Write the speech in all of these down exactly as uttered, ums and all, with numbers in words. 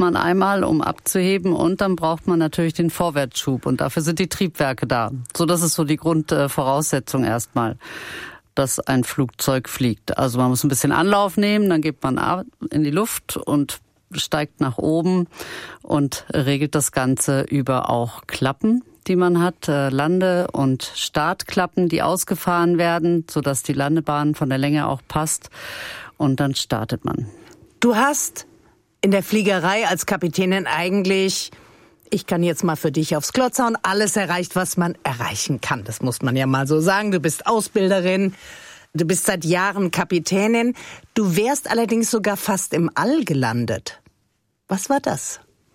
man einmal, um abzuheben, und dann braucht man natürlich den Vorwärtsschub und dafür sind die Triebwerke da. So, das ist so die Grundvoraussetzung erstmal, dass ein Flugzeug fliegt. Also man muss ein bisschen Anlauf nehmen, dann geht man in die Luft und steigt nach oben und regelt das Ganze über auch Klappen, die man hat, Lande- und Startklappen, die ausgefahren werden, sodass die Landebahn von der Länge auch passt, und dann startet man. Du hast in der Fliegerei als Kapitänin eigentlich, ich kann jetzt mal für dich aufs Klotz hauen, alles erreicht, was man erreichen kann. Das muss man ja mal so sagen. Du bist Ausbilderin, du bist seit Jahren Kapitänin. Du wärst allerdings sogar fast im All gelandet. Was war das?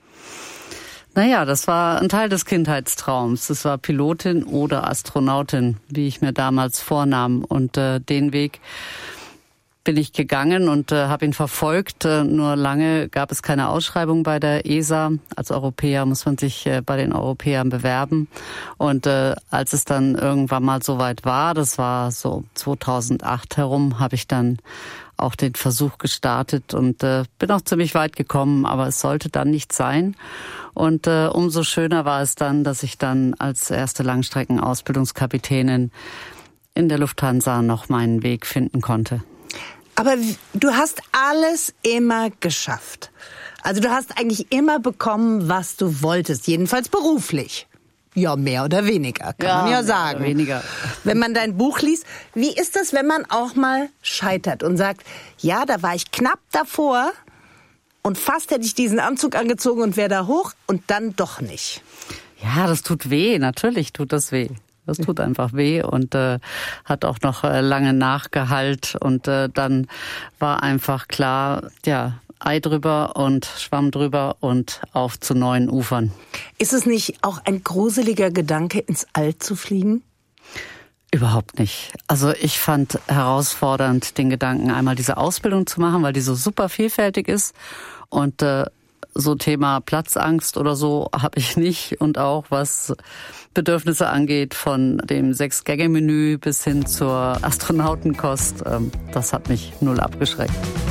Naja, das war ein Teil des Kindheitstraums. Das war Pilotin oder Astronautin, wie ich mir damals vornahm. Und äh, den Weg bin ich gegangen und äh, habe ihn verfolgt. Äh, nur lange gab es keine Ausschreibung bei der E S A. Als Europäer muss man sich äh, bei den Europäern bewerben. Und äh, als es dann irgendwann mal soweit war, das war so zweitausendacht herum, habe ich dann auch den Versuch gestartet und äh, bin auch ziemlich weit gekommen, aber es sollte dann nicht sein. Und äh, umso schöner war es dann, dass ich dann als erste Langstrecken-Ausbildungskapitänin in der Lufthansa noch meinen Weg finden konnte. Aber du hast alles immer geschafft. Also du hast eigentlich immer bekommen, was du wolltest, jedenfalls beruflich. Ja, mehr oder weniger, kann ja, man ja sagen. Mehr oder weniger. Wenn man dein Buch liest, wie ist das, wenn man auch mal scheitert und sagt, ja, da war ich knapp davor und fast hätte ich diesen Anzug angezogen und wäre da hoch und dann doch nicht? Ja, das tut weh, natürlich tut das weh. Das tut einfach weh und äh, hat auch noch äh, lange Nachgehalt. Und äh, dann war einfach klar, ja, Ei drüber und Schwamm drüber und auf zu neuen Ufern. Ist es nicht auch ein gruseliger Gedanke, ins All zu fliegen? Überhaupt nicht. Also ich fand herausfordernd, den Gedanken, einmal diese Ausbildung zu machen, weil die so super vielfältig ist. Und äh, so Thema Platzangst oder so habe ich nicht. Und auch was Bedürfnisse angeht, von dem Sechs-Gänge-Menü bis hin zur Astronautenkost, ähm, das hat mich null abgeschreckt.